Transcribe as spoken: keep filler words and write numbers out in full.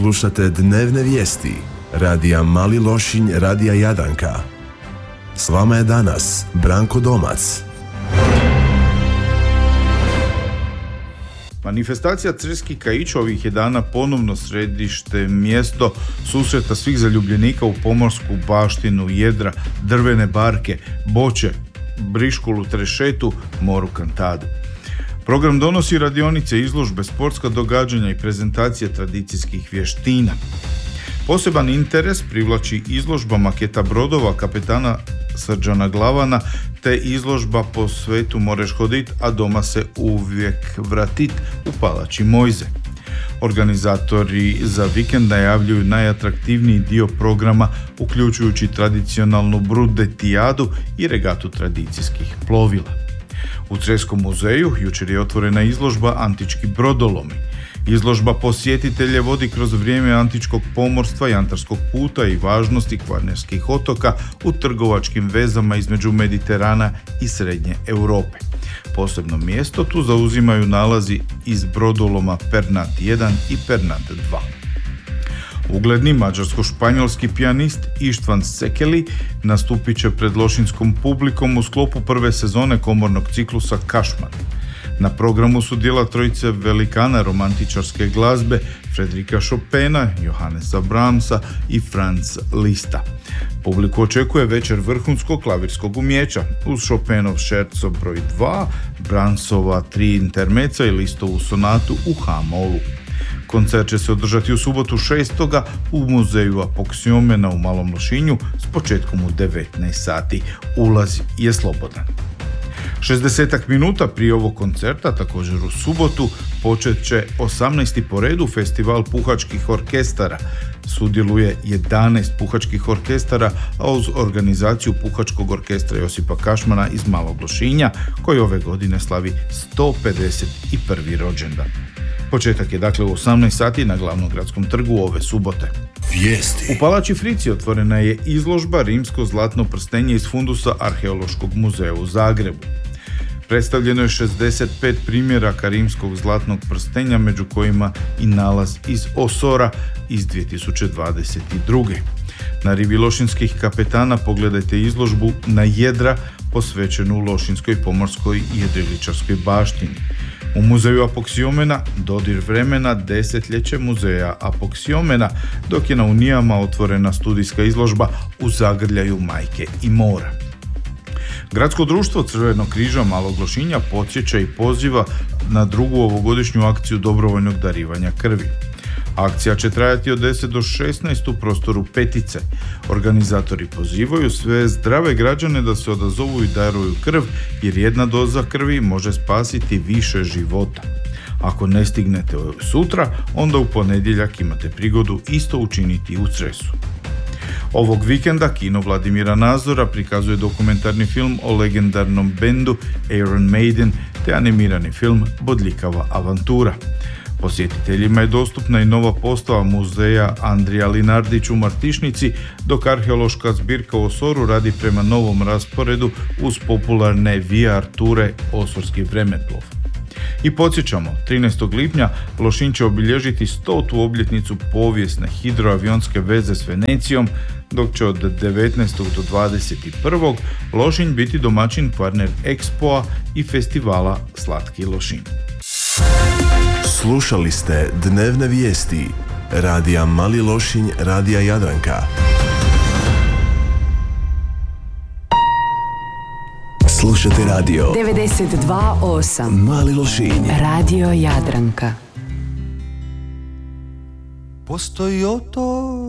Slušate dnevne vijesti radija Mali Lošinj, radija Jadranka. S vama je danas Branko Domac. Manifestacija Crski Kaić ovih je dana ponovno središte, mjesto susreta svih zaljubljenika u pomorsku baštinu, jedra, drvene barke, boče, briškulu, trešetu, moru kantadu. Program donosi radionice, izložbe, sportska događanja i prezentacije tradicijskih vještina. Poseban interes privlači izložba maketa brodova kapetana Srđana Glavana te izložba Po svetu moreš hodit, a doma se uvijek vratit u palači Mojze. Organizatori za vikend najavljuju najatraktivniji dio programa, uključujući tradicionalnu brudetijadu i regatu tradicijskih plovila. U Creskom muzeju jučer je otvorena izložba Antički brodolomi. Izložba posjetitelje vodi kroz vrijeme antičkog pomorstva i antarskog puta i važnosti kvarnerskih otoka u trgovačkim vezama između Mediterana i Srednje Europe. Posebno mjesto tu zauzimaju nalazi iz brodoloma Pernat jedan i Pernat dva. Ugledni mađarsko-španjolski pijanist Ištvan Sekeli nastupit će pred lošinskom publikom u sklopu prve sezone komornog ciklusa Kašman. Na programu su djela trojice velikana romantičarske glazbe Fredrika Chopina, Johannesa Brahmsa i Franz Lista. Publiku očekuje večer vrhunskog klavirskog umjeća uz Chopinov šerco broj dva, Brahmsova tri intermeca i Listovu sonatu u ha-molu. Koncert će se održati u subotu šestoga u muzeju Apoksiomena u Malom Lošinju s početkom u devetnaest sati. Ulaz je slobodan. šezdeset minuta prije ovog koncerta, također u subotu, počet će osamnaesti po redu festival puhačkih orkestara. Sudjeluje jedanaest puhačkih orkestara, a uz organizaciju Puhačkog orkestra Josipa Kašmana iz Malog Lošinja, koji ove godine slavi sto pedeset prvi rođendan. Početak je dakle u osamnaest sati na glavnom gradskom trgu ove subote. Vijesti. U palači Frici otvorena je izložba Rimsko zlatno prstenje iz fundusa Arheološkog muzeja u Zagrebu. Predstavljeno je šezdeset pet primjeraka rimskog zlatnog prstenja, među kojima i nalaz iz Osora iz dvije tisuće dvadeset druge. Na rivi lošinskih kapetana pogledajte izložbu Na jedra posvećenu lošinskoj pomorskoj i jedriličarskoj baštini. U muzeju Apoksiomena dodir vremena, desetljeće muzeja Apoksiomena, dok je na Unijama otvorena studijska izložba U zagrljaju majke i mora. Gradsko društvo Crvenog križa Malog Lošinja podsjeća i poziva na drugu ovogodišnju akciju dobrovoljnog darivanja krvi. Akcija će trajati od deset do šesnaest u prostoru Petice. Organizatori pozivaju sve zdrave građane da se odazovu i daruju krv, jer jedna doza krvi može spasiti više života. Ako ne stignete sutra, onda u ponedjeljak imate prigodu isto učiniti u Cresu. Ovog vikenda kino Vladimira Nazora prikazuje dokumentarni film o legendarnom bendu Iron Maiden te animirani film Bodljikava avantura. Posjetiteljima je dostupna i nova postava muzeja Andrija Linardić u Martišnici, dok arheološka zbirka u Osoru radi prema novom rasporedu uz popularne V R ture Osorski vremeplov. I podsjećamo, trinaestog lipnja Lošinj će obilježiti stotu obljetnicu povijesne hidroavionske veze s Venecijom, dok će od devetnaestog do dvadeset prvog Lošinj biti domaćin Kvarner Expoa i festivala Slatki Lošinj. Slušali ste dnevne vijesti radija Mali Lošinj, radija Jadranka. Slušate radio devedeset dva osam Mali Lošinj, radio Jadranka. Postoji otok